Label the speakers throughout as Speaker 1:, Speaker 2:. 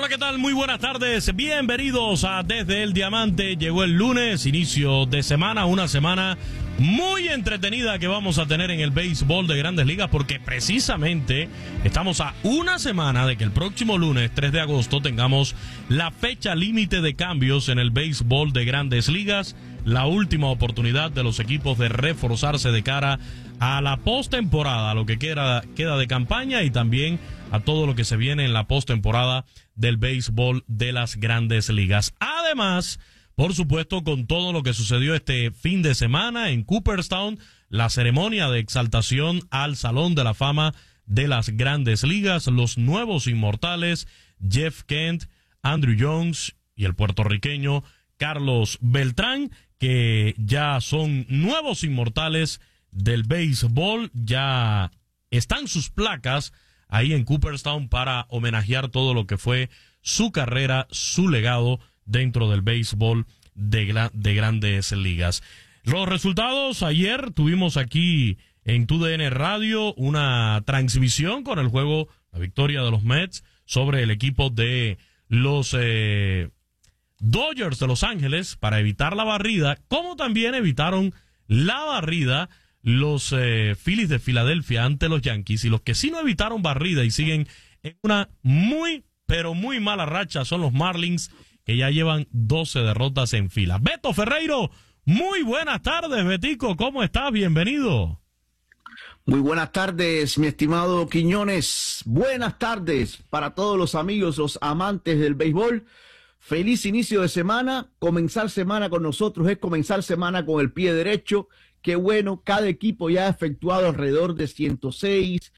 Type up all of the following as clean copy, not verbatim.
Speaker 1: Hola, ¿qué tal? Muy buenas tardes. Bienvenidos a Desde el Diamante. Llegó el lunes, inicio de semana, una semana muy entretenida que vamos a tener en el béisbol de Grandes Ligas, porque precisamente estamos a una semana de que el próximo lunes, 3 de agosto, tengamos la fecha límite de cambios en el béisbol de Grandes Ligas, la última oportunidad de los equipos de reforzarse de cara a la postemporada, a lo que queda de campaña y también a todo lo que se viene en la postemporada del béisbol de las Grandes Ligas. Además, por supuesto, con todo lo que sucedió este fin de semana en Cooperstown, la ceremonia de exaltación al Salón de la Fama de las Grandes Ligas, los nuevos inmortales Jeff Kent, Andruw Jones y el puertorriqueño Carlos Beltrán, que ya son nuevos inmortales del béisbol, ya están sus placas ahí en Cooperstown para homenajear todo lo que fue su carrera, su legado dentro del béisbol de Grandes Ligas. Los resultados: ayer tuvimos aquí en TUDN Radio una transmisión con el juego, la victoria de los Mets sobre el equipo de los Dodgers de Los Ángeles para evitar la barrida, como también evitaron la barrida los Phillies de Filadelfia ante los Yankees. Y los que sí no evitaron barrida y siguen en una muy, pero muy mala racha son los Marlins, que ya llevan 12 derrotas en fila. Beto Ferreiro, muy buenas tardes, Betico, ¿cómo estás? Bienvenido.
Speaker 2: Muy buenas tardes, mi estimado Quiñones. Buenas tardes para todos los amigos, los amantes del béisbol. Feliz inicio de semana. Comenzar semana con nosotros es comenzar semana con el pie derecho. Qué bueno, cada equipo ya ha efectuado alrededor de 106,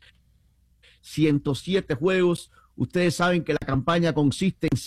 Speaker 2: 107 juegos. Ustedes saben que la campaña consiste en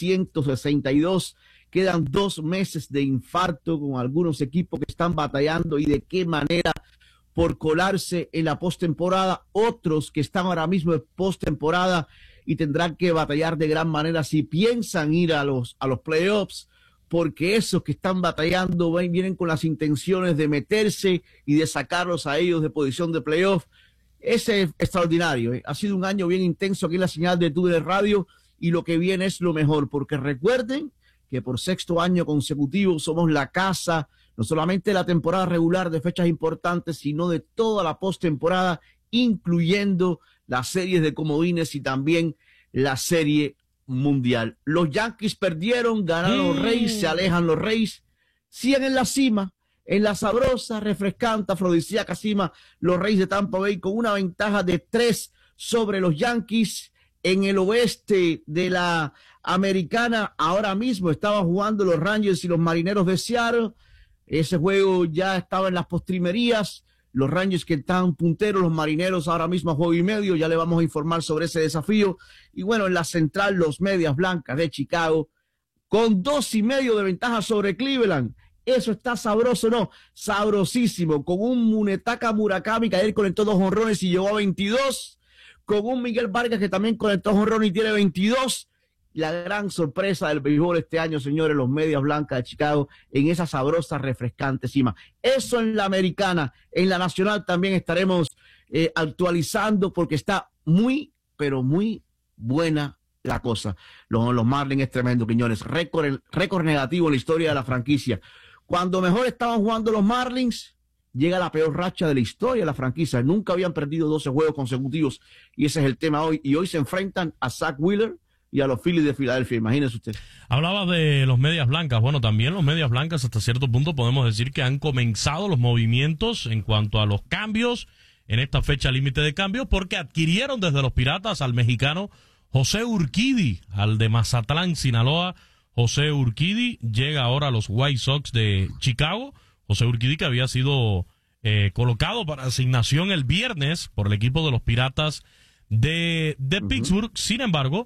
Speaker 2: 162. Quedan 2 meses de infarto con algunos equipos que están batallando y de qué manera por colarse en la postemporada. Otros que están ahora mismo en postemporada y tendrán que batallar de gran manera si piensan ir a los playoffs, porque esos que están batallando vienen con las intenciones de meterse y de sacarlos a ellos de posición de playoff. Ese es extraordinario, ¿eh? Ha sido un año bien intenso aquí en la señal de TUDN Radio y lo que viene es lo mejor, porque recuerden que por 6º año consecutivo somos la casa, no solamente de la temporada regular de fechas importantes, sino de toda la postemporada, incluyendo las series de comodines y también la serie mundial. Los Yankees perdieron, ganaron los Rays, se alejan los Rays, siguen en la cima, en la sabrosa, refrescante, afrodisíaca cima, los Rays de Tampa Bay con una ventaja de 3 sobre los Yankees. En el oeste de la Americana, ahora mismo estaban jugando los Rangers y los Marineros de Seattle. Ese juego ya estaba en las postrimerías. Los Rangers que están punteros, los Marineros ahora mismo a juego y medio, ya le vamos a informar sobre ese desafío. Y bueno, en la central, los Medias Blancas de Chicago, con 2.5 de ventaja sobre Cleveland. Eso está sabroso, ¿no? Sabrosísimo, con un Munetaka Murakami que ayer conectó 2 jonrones y llegó a 22, con un Miguel Vargas que también conectó jonrón y tiene 22. La gran sorpresa del béisbol este año, señores, los Medias Blancas de Chicago en esa sabrosa, refrescante cima. Eso en la Americana. En la Nacional también estaremos actualizando porque está muy, pero muy buena la cosa. Los Marlins es tremendo, Quiñones. Récord negativo en la historia de la franquicia. Cuando mejor estaban jugando los Marlins, llega la peor racha de la historia de la franquicia. Nunca habían perdido 12 juegos consecutivos y ese es el tema hoy. Y hoy se enfrentan a Zach Wheeler y a los Phillies de Filadelfia, imagínese usted. Hablaba de los Medias Blancas. Bueno, también los Medias Blancas hasta cierto punto podemos decir que han comenzado los movimientos en cuanto a los cambios en esta fecha límite de cambios, porque adquirieron desde los Piratas al mexicano José Urquidy, al de Mazatlán, Sinaloa. José Urquidy llega ahora a los White Sox de Chicago. José Urquidy, que había sido colocado para asignación el viernes por el equipo de los Piratas de Pittsburgh. Sin embargo,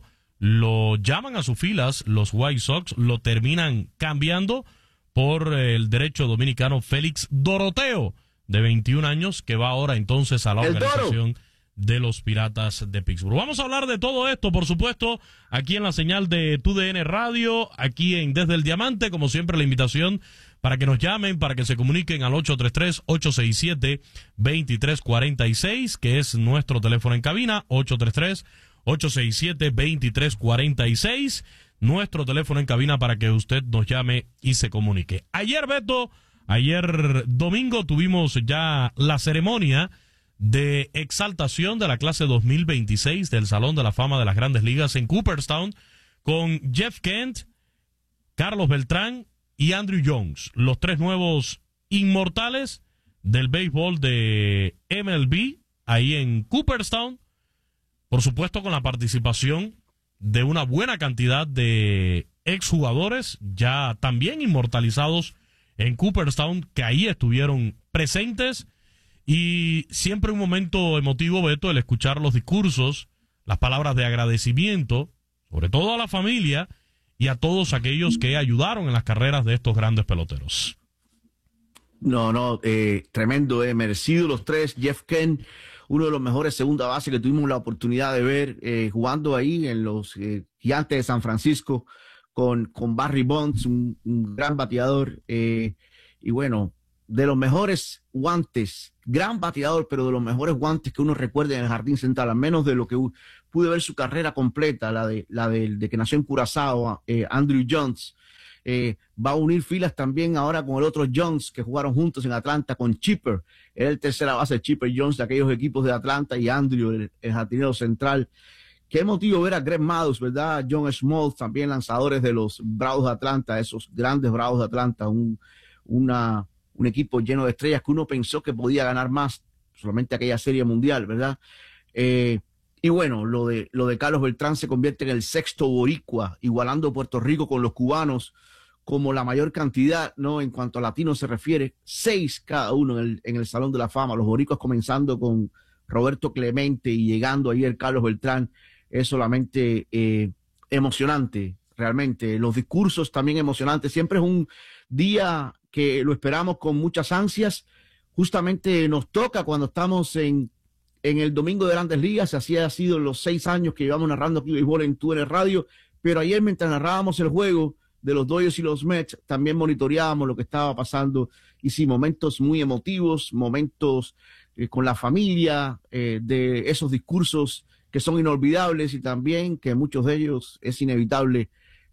Speaker 2: lo llaman a sus filas los White Sox, lo terminan cambiando por el derecho dominicano Félix Doroteo, de 21 años, que va ahora entonces a la organización de los Piratas de Pittsburgh. Vamos a hablar de todo esto, por supuesto, aquí en la señal de TUDN Radio, aquí en Desde el Diamante. Como siempre, la invitación para que nos llamen, para que se comuniquen al 833-867-2346, que es nuestro teléfono en cabina, 833-867-2346.
Speaker 1: nuestro teléfono en cabina para que usted nos llame y se comunique. Ayer, Beto, ayer domingo tuvimos ya la ceremonia de exaltación de la clase 2026 del Salón de la Fama de las Grandes Ligas en Cooperstown con Jeff Kent, Carlos Beltrán y Andrew Jones, los tres nuevos inmortales del béisbol de MLB ahí en Cooperstown, por supuesto con la participación de una buena cantidad de exjugadores ya también inmortalizados en Cooperstown que ahí estuvieron presentes, y siempre un momento emotivo, Beto, el escuchar los discursos, las palabras de agradecimiento, sobre todo a la familia y a todos aquellos que ayudaron en las carreras de estos grandes peloteros.
Speaker 2: Tremendo, merecido los tres. Jeff Kent, uno de los mejores segunda base que tuvimos la oportunidad de ver jugando ahí en los Gigantes de San Francisco con Barry Bonds, un gran bateador, y bueno, de los mejores guantes, gran bateador, pero de los mejores guantes que uno recuerda en el Jardín Central, al menos de lo que pude ver su carrera completa, la de que nació en Curazao, Andrew Jones. Va a unir filas también ahora con el otro Jones que jugaron juntos en Atlanta con Chipper. Era el tercera base, Chipper Jones, de aquellos equipos de Atlanta, y Andrew, el jardinero central. Qué emotivo ver a Greg Maddux, ¿verdad? John Smoltz, también lanzadores de los Bravos de Atlanta, esos grandes Bravos de Atlanta, un equipo lleno de estrellas que uno pensó que podía ganar más, solamente aquella serie mundial, ¿verdad? Y bueno, lo de Carlos Beltrán se convierte en el sexto boricua, igualando Puerto Rico con los cubanos como la mayor cantidad, ¿no? En cuanto a latinos se refiere, 6 cada uno en el Salón de la Fama. Los boricuas comenzando con Roberto Clemente y llegando ahí el Carlos Beltrán, es solamente emocionante, realmente. Los discursos también emocionantes. Siempre es un día que lo esperamos con muchas ansias. Justamente nos toca cuando estamos en el Domingo de Grandes Ligas. Así ha sido en los 6 años que llevamos narrando aquí béisbol en TUDN Radio. Pero ayer, mientras narrábamos el juego de los Dodgers y los Mets, también monitoreábamos lo que estaba pasando. Y sí, momentos muy emotivos, momentos con la familia, de esos discursos que son inolvidables, y también que muchos de ellos es inevitable,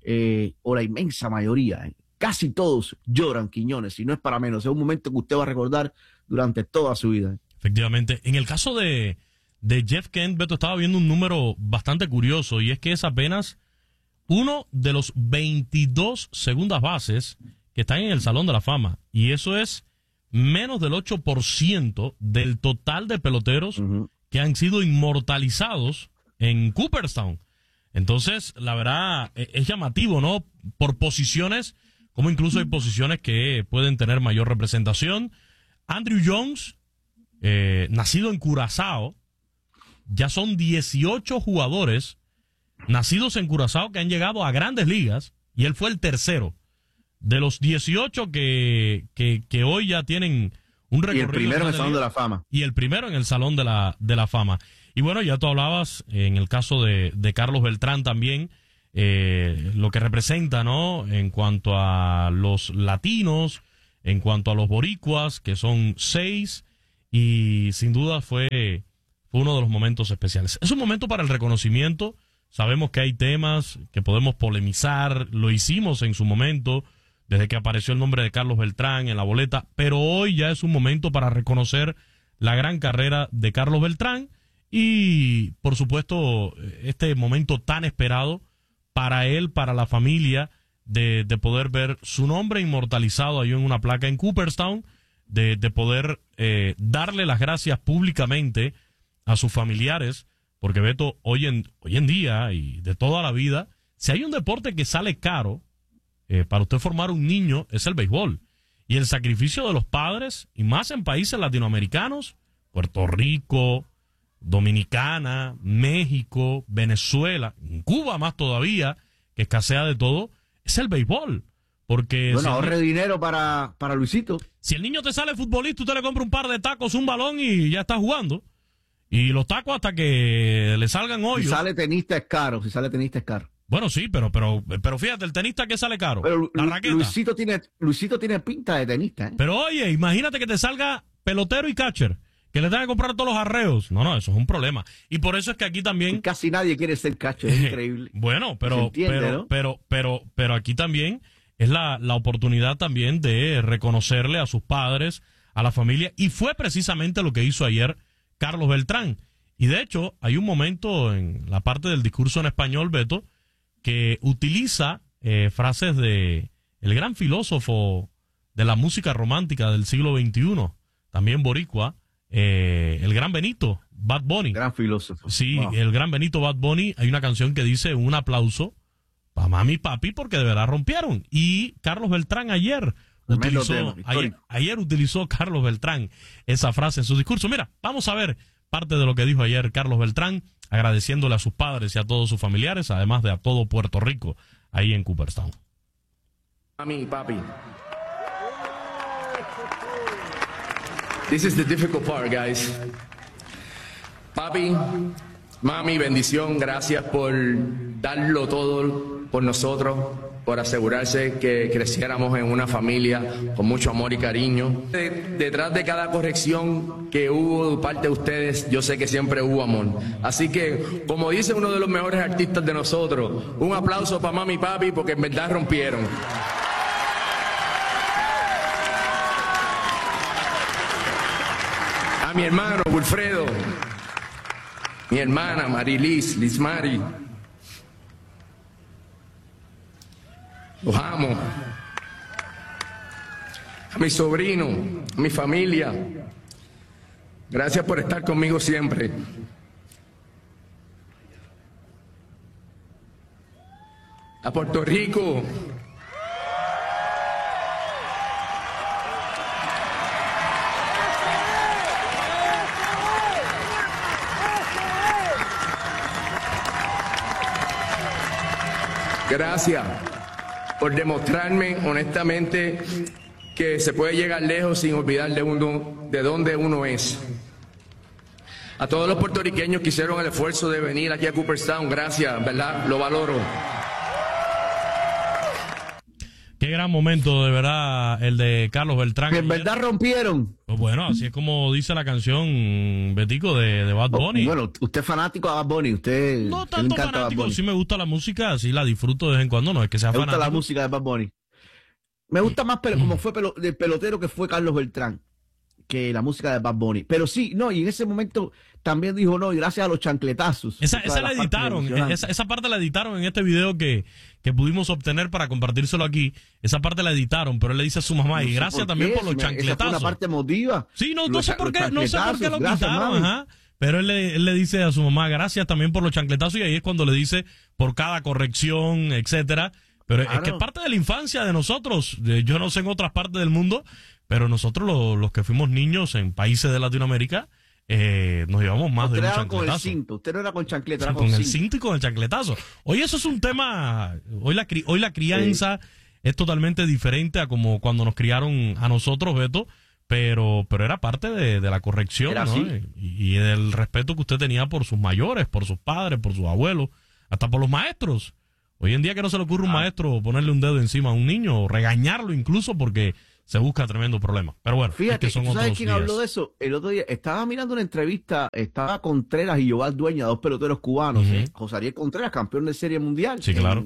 Speaker 2: o la inmensa mayoría, casi todos lloran, Quiñones, y no es para menos. Es un momento que usted va a recordar durante toda su vida.
Speaker 1: Efectivamente. En el caso de Jeff Kent, Beto, estaba viendo un número bastante curioso, y es que es apenas uno de los 22 segundas bases que están en el Salón de la Fama, y eso es menos del 8% del total de peloteros que han sido inmortalizados en Cooperstown. Entonces, la verdad, es llamativo, ¿no? Por posiciones, como incluso hay posiciones que pueden tener mayor representación. Andrew Jones, nacido en Curazao, ya son 18 jugadores nacidos en Curazao que han llegado a Grandes Ligas, y él fue el tercero de los 18 que hoy ya tienen un recorrido. Y el primero en el Salón de la Fama. Y el primero en el Salón de la Fama. Y bueno, ya tú hablabas en el caso de Carlos Beltrán también, lo que representa, ¿no? En cuanto a los latinos, en cuanto a los boricuas, que son 6, y sin duda fue uno de los momentos especiales. Es un momento para el reconocimiento. Sabemos que hay temas que podemos polemizar, lo hicimos en su momento, desde que apareció el nombre de Carlos Beltrán en la boleta, pero hoy ya es un momento para reconocer la gran carrera de Carlos Beltrán y, por supuesto, este momento tan esperado para él, para la familia, de poder ver su nombre inmortalizado ahí en una placa en Cooperstown, de poder darle las gracias públicamente a sus familiares, porque Beto, hoy en día y de toda la vida, si hay un deporte que sale caro para usted formar un niño, es el béisbol. Y el sacrificio de los padres, y más en países latinoamericanos, Puerto Rico, Dominicana, México, Venezuela, en Cuba más todavía, que escasea de todo, es el béisbol. Porque
Speaker 2: bueno, ahorre dinero para Luisito.
Speaker 1: Si el niño te sale futbolista, usted le compra un par de tacos, un balón y ya está jugando. Y los tacos hasta que le salgan hoyos.
Speaker 2: Si sale tenista es caro,
Speaker 1: Bueno, sí, pero fíjate, el tenista que sale caro.
Speaker 2: Pero
Speaker 1: la raqueta.
Speaker 2: Luisito tiene pinta de tenista, ¿eh?
Speaker 1: Pero oye, imagínate que te salga pelotero y catcher, que le tengan que comprar todos los arreos. No, eso es un problema. Y por eso es que aquí también...
Speaker 2: Casi nadie quiere ser cacho, es increíble.
Speaker 1: Bueno,
Speaker 2: ¿no?
Speaker 1: pero aquí también es la oportunidad también de reconocerle a sus padres, a la familia, y fue precisamente lo que hizo ayer Carlos Beltrán. Y de hecho, hay un momento en la parte del discurso en español, Beto, que utiliza frases de el gran filósofo de la música romántica del siglo XXI, también boricua, el gran Benito, Bad Bunny.
Speaker 2: Gran filósofo.
Speaker 1: Sí, wow. El gran Benito Bad Bunny, hay una canción que dice un aplauso para mami y papi porque de verdad rompieron. Y Carlos Beltrán ayer utilizó Carlos Beltrán esa frase en su discurso. Mira, vamos a ver parte de lo que dijo ayer Carlos Beltrán, agradeciéndole a sus padres y a todos sus familiares, además de a todo Puerto Rico, ahí en Cooperstown.
Speaker 3: Mami y papi. This is the difficult part, guys. Papi, mami, bendición, gracias por darlo todo por nosotros, por asegurarse que creciéramos en una familia con mucho amor y cariño. Detrás de cada corrección que hubo de parte de ustedes, yo sé que siempre hubo amor. Así que, como dice uno de los mejores artistas de nosotros, un aplauso para mami y papi porque en verdad rompieron. A mi hermano Wilfredo, mi hermana Marilis, Lismari, los amo. A mi sobrino, a mi familia, gracias por estar conmigo siempre. A Puerto Rico, gracias por demostrarme honestamente que se puede llegar lejos sin olvidar de dónde uno es. A todos los puertorriqueños que hicieron el esfuerzo de venir aquí a Cooperstown, gracias, ¿verdad? Lo valoro.
Speaker 1: Qué gran momento, de verdad, el de Carlos Beltrán.
Speaker 2: Que en verdad rompieron.
Speaker 1: Pues bueno, así es como dice la canción, Betico, de Bad Bunny.
Speaker 2: Bueno, usted es fanático de Bad Bunny, usted...
Speaker 1: No tanto fanático, sí me gusta la música, sí la disfruto de vez en cuando, no es que sea fanático.
Speaker 2: Me gusta la música de Bad Bunny. Me gusta más como fue del pelotero que fue Carlos Beltrán, que la música de Bad Bunny. Pero sí, no, y en ese momento también dijo no, y gracias a los chancletazos.
Speaker 1: Esa la editaron, esa parte la editaron en este video que pudimos obtener para compartírselo aquí. Esa parte la editaron, pero él le dice a su mamá, no y gracias también por los chancletazos. Esa fue
Speaker 2: una parte emotiva.
Speaker 1: Sí, no sé por qué lo quitaron, ajá. Pero él le dice a su mamá, gracias también por los chancletazos, y ahí es cuando le dice por cada corrección, etcétera. Pero claro, es que es parte de la infancia de nosotros. Yo no sé en otras partes del mundo, pero nosotros los que fuimos niños en países de Latinoamérica, nos llevamos más de un chancletazo.
Speaker 2: Con el cinto. Usted no era con chancleta, era
Speaker 1: con el cinto y con el chancletazo. Hoy eso es un tema, hoy la crianza es totalmente diferente a como cuando nos criaron a nosotros, Beto, pero era parte de la corrección, ¿no? Y del respeto que usted tenía por sus mayores, por sus padres, por sus abuelos, hasta por los maestros. Hoy en día que no se le ocurre a un maestro ponerle un dedo encima a un niño o regañarlo incluso porque se busca tremendo problema. Pero bueno,
Speaker 2: fíjate,
Speaker 1: es que son
Speaker 2: ¿sabes quién habló de eso? El otro día estaba mirando una entrevista, estaba Contreras y Yoval Dueña, dos peloteros cubanos. José Ariel Contreras, campeón de Serie Mundial.
Speaker 1: Sí, claro.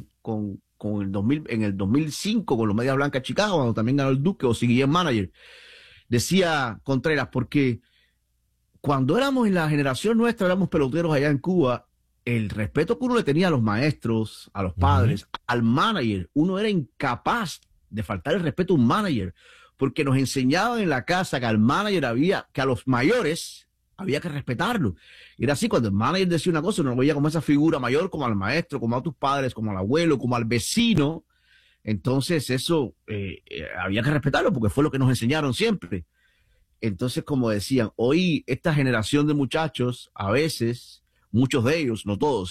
Speaker 2: En el 2005 con los Medias Blancas de Chicago, cuando también ganó el Duque o siguió manager. Decía Contreras, porque cuando éramos en la generación nuestra, éramos peloteros allá en Cuba, el respeto que uno le tenía a los maestros, a los padres, al manager, uno era incapaz de faltar el respeto a un manager, porque nos enseñaban en la casa que al manager que a los mayores había que respetarlo. Y era así, cuando el manager decía una cosa, uno lo veía como esa figura mayor, como al maestro, como a tus padres, como al abuelo, como al vecino. Entonces eso había que respetarlo porque fue lo que nos enseñaron siempre. Entonces, como decían, hoy esta generación de muchachos, a veces, muchos de ellos, no todos,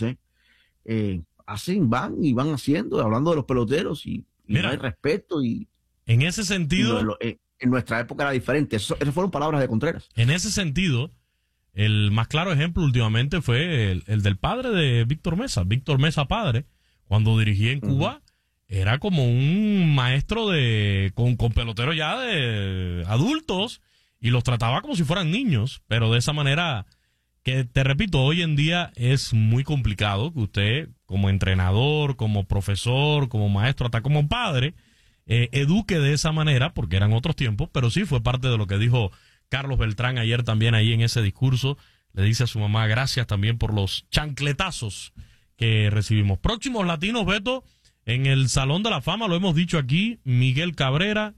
Speaker 2: van haciendo, hablando de los peloteros y mira, no hay respeto. Y
Speaker 1: en ese sentido,
Speaker 2: en nuestra época era diferente. Esas fueron palabras de Contreras.
Speaker 1: En ese sentido, el más claro ejemplo últimamente fue el del padre de Víctor Mesa padre, cuando dirigía en Cuba, era como un maestro con peloteros ya de adultos, y los trataba como si fueran niños, pero de esa manera que, te repito, hoy en día es muy complicado que usted, como entrenador, como profesor, como maestro, hasta como padre, eduque de esa manera, porque eran otros tiempos, pero sí fue parte de lo que dijo Carlos Beltrán ayer también ahí en ese discurso. Le dice a su mamá gracias también por los chancletazos que recibimos. Próximos latinos, Beto, en el Salón de la Fama, lo hemos dicho aquí, Miguel Cabrera,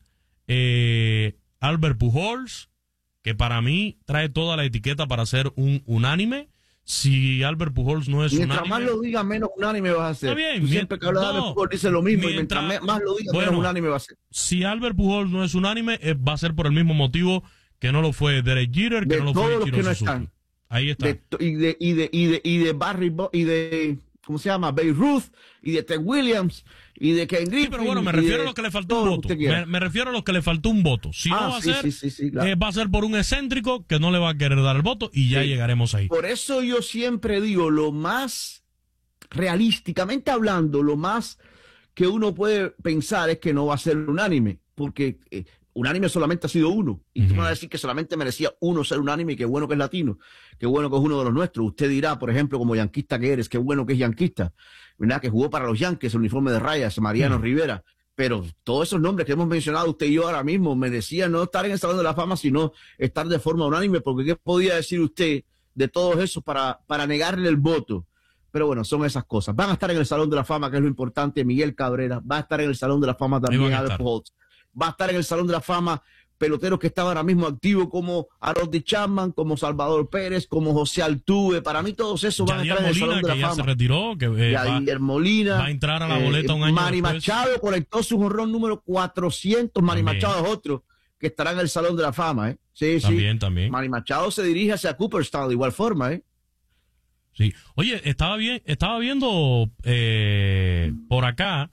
Speaker 1: Albert Pujols, que para mí trae toda la etiqueta para ser un unánime. Si Albert Pujols no es
Speaker 2: mientras
Speaker 1: unánime...
Speaker 2: más lo diga, menos unánime vas a ser.
Speaker 1: Está bien.
Speaker 2: Tú siempre que hablas de Albert Pujols dice lo mismo, y mientras más lo diga, menos unánime va a ser.
Speaker 1: Si Albert Pujols no es unánime, va a ser por el mismo motivo que no lo fue Derek Jeter, que no lo fue Ichiro Suzuki. Ahí está.
Speaker 2: Y de Barry y de ¿cómo se llama? Babe Ruth, y de Ted Williams, y de Ken Griffey.
Speaker 1: Sí, pero bueno, me refiero a los que le faltó un voto. Me refiero a los que le faltó un voto. Si no va a ser, claro, va a ser por un excéntrico que no le va a querer dar el voto y ya llegaremos ahí.
Speaker 2: Por eso yo siempre digo, lo más realísticamente hablando, lo más que uno puede pensar es que no va a ser unánime, porque unánime solamente ha sido uno. Y tú me vas a decir que solamente merecía uno ser unánime y qué bueno que es latino, qué bueno que es uno de los nuestros. Usted dirá, por ejemplo, como yanquista que eres, qué bueno que es yanquista, ¿verdad? Que jugó para los Yankees, el uniforme de rayas, Mariano Rivera. Pero todos esos nombres que hemos mencionado usted y yo ahora mismo merecían no estar en el Salón de la Fama, sino estar de forma unánime, porque ¿qué podía decir usted de todos esos para negarle el voto? Pero bueno, son esas cosas. Van a estar en el Salón de la Fama, que es lo importante, Miguel Cabrera. Va a estar en el Salón de la Fama también Albert Pujols. Va a estar en el Salón de la Fama peloteros que están ahora mismo activos como Harold Chapman, como Salvador Pérez, como José Altuve. Para mí todos esos van a estar en el Salón de la Fama.
Speaker 1: Se retiró, que
Speaker 2: Molina
Speaker 1: va a entrar a la boleta un año
Speaker 2: Manny
Speaker 1: después.
Speaker 2: Machado conectó su jonrón número 400. Manny Machado es otro que estará en el Salón de la Fama. Sí,
Speaker 1: también.
Speaker 2: Manny Machado se dirige hacia Cooperstown de igual forma.
Speaker 1: Sí. Oye, estaba viendo por acá,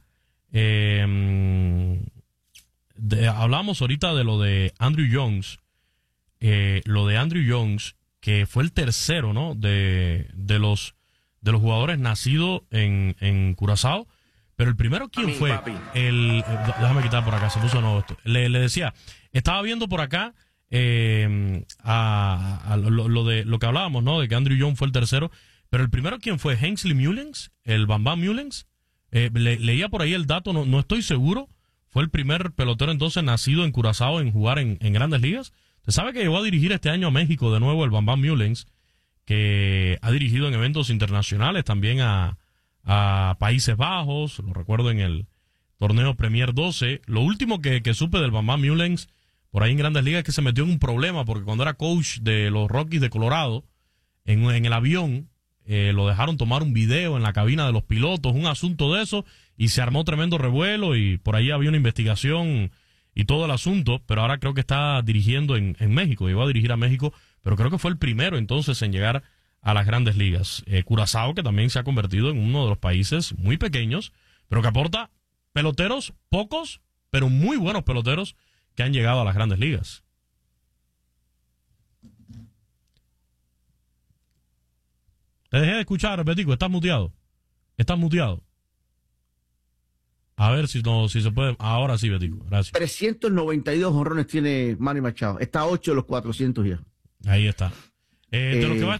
Speaker 1: hablamos ahorita de lo de Andrew Jones, que fue el tercero, ¿no? de los jugadores nacidos en Curazao, pero el primero, ¿quién fue? Déjame quitar por acá, se puso nuevo esto. Le decía, estaba viendo por acá lo que hablábamos, ¿no? De que Andrew Jones fue el tercero, pero el primero, ¿quién fue? Hensley Mullins, el Bam Bam Mullins. Leía por ahí el dato, no estoy seguro. Fue el primer pelotero entonces nacido en Curazao en jugar en Grandes Ligas. Usted sabe que llegó a dirigir este año a México de nuevo el Bam Bam Mullins, que ha dirigido en eventos internacionales también a Países Bajos, lo recuerdo en el torneo Premier 12. Lo último que supe del Bam Bam Mullins por ahí en Grandes Ligas es que se metió en un problema porque cuando era coach de los Rockies de Colorado, en el avión, lo dejaron tomar un video en la cabina de los pilotos, un asunto de eso, y se armó tremendo revuelo y por ahí había una investigación y todo el asunto, pero ahora creo que está dirigiendo en México, llegó a dirigir a México, pero creo que fue el primero entonces en llegar a las Grandes Ligas. Curazao, que también se ha convertido en uno de los países muy pequeños, pero que aporta peloteros, pocos, pero muy buenos peloteros que han llegado a las Grandes Ligas. Te dejé de escuchar, Betico, estás muteado. A ver si se puede. Ahora sí, Betico, gracias.
Speaker 2: 392 jonrones tiene Manny Machado. Está a 8 de los 400 ya.
Speaker 1: Ahí está. De lo que va